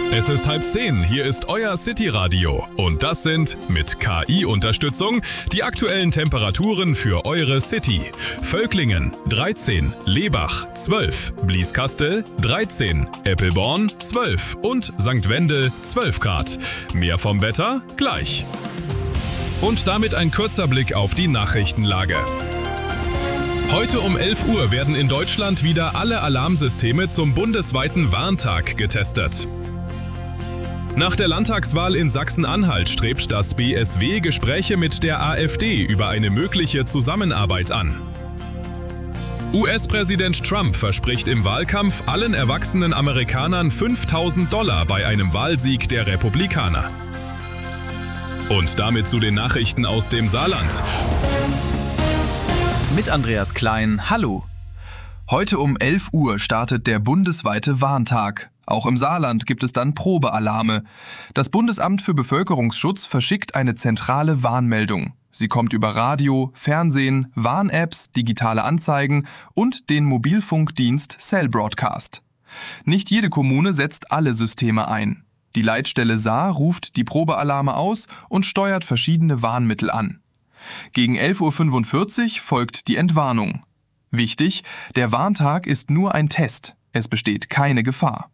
Es ist 9:30, hier ist euer City-Radio und das sind, mit KI-Unterstützung, die aktuellen Temperaturen für eure City. Völklingen 13, Lebach 12, Blieskastel 13, Eppelborn 12 und St. Wendel 12 Grad. Mehr vom Wetter gleich. Und damit ein kurzer Blick auf die Nachrichtenlage. Heute um 11 Uhr werden in Deutschland wieder alle Alarmsysteme zum bundesweiten Warntag getestet. Nach der Landtagswahl in Sachsen-Anhalt strebt das BSW Gespräche mit der AfD über eine mögliche Zusammenarbeit an. US-Präsident Trump verspricht im Wahlkampf allen erwachsenen Amerikanern $5.000 bei einem Wahlsieg der Republikaner. Und damit zu den Nachrichten aus dem Saarland. Mit Andreas Klein, hallo. Heute um 11 Uhr startet der bundesweite Warntag. Auch im Saarland gibt es dann Probealarme. Das Bundesamt für Bevölkerungsschutz verschickt eine zentrale Warnmeldung. Sie kommt über Radio, Fernsehen, Warn-Apps, digitale Anzeigen und den Mobilfunkdienst Cell Broadcast. Nicht jede Kommune setzt alle Systeme ein. Die Leitstelle Saar ruft die Probealarme aus und steuert verschiedene Warnmittel an. Gegen 11.45 Uhr folgt die Entwarnung. Wichtig, der Warntag ist nur ein Test. Es besteht keine Gefahr.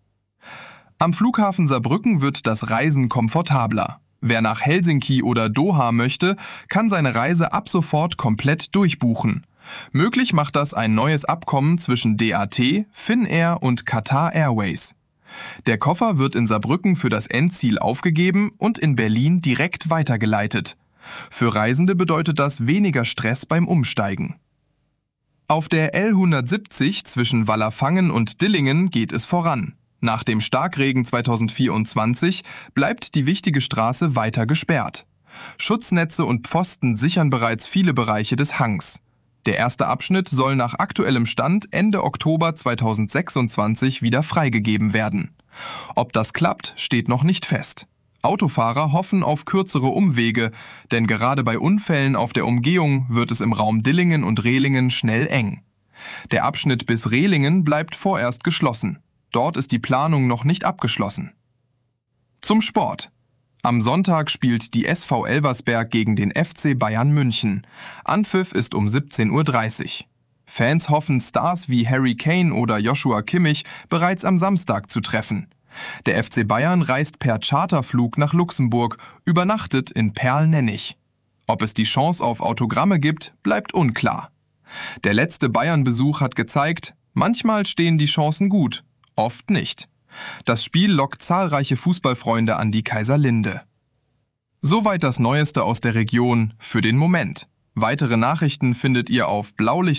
Am Flughafen Saarbrücken wird das Reisen komfortabler. Wer nach Helsinki oder Doha möchte, kann seine Reise ab sofort komplett durchbuchen. Möglich macht das ein neues Abkommen zwischen DAT, Finnair und Qatar Airways. Der Koffer wird in Saarbrücken für das Endziel aufgegeben und in Berlin direkt weitergeleitet. Für Reisende bedeutet das weniger Stress beim Umsteigen. Auf der L170 zwischen Wallerfangen und Dillingen geht es voran. Nach dem Starkregen 2024 bleibt die wichtige Straße weiter gesperrt. Schutznetze und Pfosten sichern bereits viele Bereiche des Hangs. Der erste Abschnitt soll nach aktuellem Stand Ende Oktober 2026 wieder freigegeben werden. Ob das klappt, steht noch nicht fest. Autofahrer hoffen auf kürzere Umwege, denn gerade bei Unfällen auf der Umgehung wird es im Raum Dillingen und Rehlingen schnell eng. Der Abschnitt bis Rehlingen bleibt vorerst geschlossen. Dort ist die Planung noch nicht abgeschlossen. Zum Sport. Am Sonntag spielt die SV Elversberg gegen den FC Bayern München. Anpfiff ist um 17.30 Uhr. Fans hoffen, Stars wie Harry Kane oder Joshua Kimmich bereits am Samstag zu treffen. Der FC Bayern reist per Charterflug nach Luxemburg, übernachtet in Perl-Nennig. Ob es die Chance auf Autogramme gibt, bleibt unklar. Der letzte Bayern-Besuch hat gezeigt, manchmal stehen die Chancen gut, oft nicht. Das Spiel lockt zahlreiche Fußballfreunde an die Kaiserlinde. Soweit das Neueste aus der Region für den Moment. Weitere Nachrichten findet ihr auf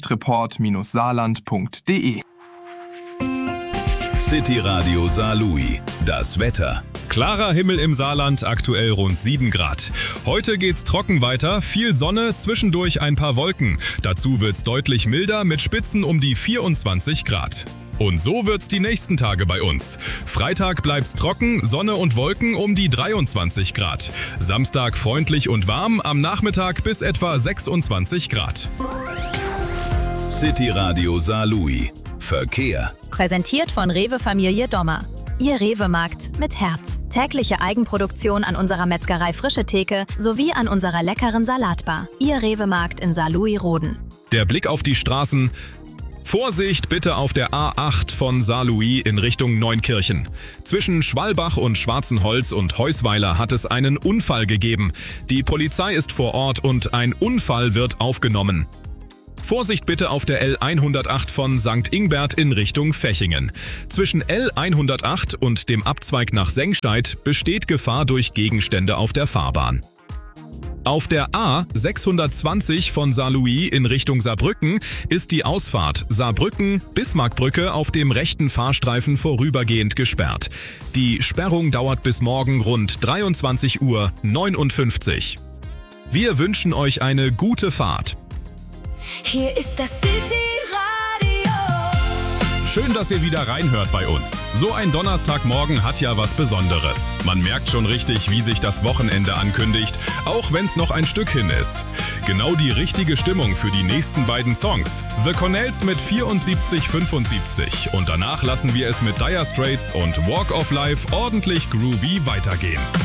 blaulichtreport-saarland.de. City Radio Saarlouis. Das Wetter. Klarer Himmel im Saarland, aktuell rund 7 Grad. Heute geht's trocken weiter, viel Sonne, zwischendurch ein paar Wolken. Dazu wird's deutlich milder mit Spitzen um die 24 Grad. Und so wird's die nächsten Tage bei uns. Freitag bleibt's trocken, Sonne und Wolken um die 23 Grad. Samstag freundlich und warm, am Nachmittag bis etwa 26 Grad. City Radio Saarlouis. Verkehr. Präsentiert von Rewe Familie Dommer. Ihr Rewe-Markt mit Herz. Tägliche Eigenproduktion an unserer Metzgerei Frische Theke sowie an unserer leckeren Salatbar. Ihr Rewe-Markt in Saarlouis-Roden. Der Blick auf die Straßen. Vorsicht bitte auf der A8 von Saarlouis in Richtung Neunkirchen. Zwischen Schwalbach und Schwarzenholz und Heusweiler hat es einen Unfall gegeben. Die Polizei ist vor Ort und ein Unfall wird aufgenommen. Vorsicht bitte auf der L108 von St. Ingbert in Richtung Fechingen. Zwischen L108 und dem Abzweig nach Sengscheid besteht Gefahr durch Gegenstände auf der Fahrbahn. Auf der A620 von Saarlouis in Richtung Saarbrücken ist die Ausfahrt Saarbrücken-Bismarckbrücke auf dem rechten Fahrstreifen vorübergehend gesperrt. Die Sperrung dauert bis morgen rund 23:59 Uhr. Wir wünschen euch eine gute Fahrt. Hier ist das City Radio. Schön, dass ihr wieder reinhört bei uns. So ein Donnerstagmorgen hat ja was Besonderes. Man merkt schon richtig, wie sich das Wochenende ankündigt, auch wenn es noch ein Stück hin ist. Genau die richtige Stimmung für die nächsten beiden Songs. The Cornells mit 74,75 und danach lassen wir es mit Dire Straits und Walk of Life ordentlich groovy weitergehen.